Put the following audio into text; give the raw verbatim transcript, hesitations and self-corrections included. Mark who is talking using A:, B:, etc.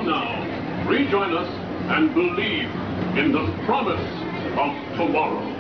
A: Come now, rejoin us and believe in the promise of tomorrow.